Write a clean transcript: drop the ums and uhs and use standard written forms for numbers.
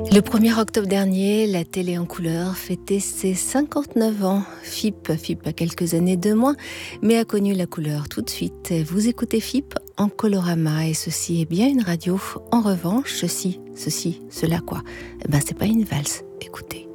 Le 1er octobre dernier, la télé en couleur fêtait ses 59 ans. FIP a quelques années de moins, mais a connu la couleur tout de suite. Vous écoutez FIP en colorama et ceci est bien une radio. En revanche, cela quoi? C'est pas une valse. Écoutez.